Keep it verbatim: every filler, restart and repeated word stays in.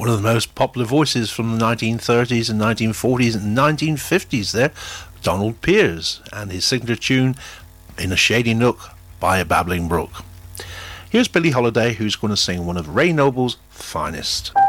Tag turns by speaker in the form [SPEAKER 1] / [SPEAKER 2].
[SPEAKER 1] One of the most popular voices from the nineteen thirties and nineteen forties and nineteen fifties there, Donald Piers, and his signature tune, In a Shady Nook by a Babbling Brook. Here's Billie Holiday, who's going to sing one of Ray Noble's finest.